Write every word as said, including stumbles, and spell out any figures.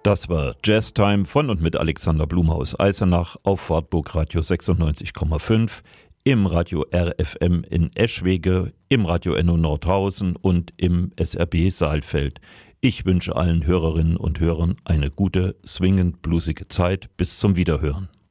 Das war Jazztime von und mit Alexander Blume aus Eisenach auf Wartburg Radio sechsundneunzig Komma fünf, im Radio R F M in Eschwege, im Radio Enno Nordhausen und im S R B Saalfeld. Ich wünsche allen Hörerinnen und Hörern eine gute, swingend bluesige Zeit. Bis zum Wiederhören.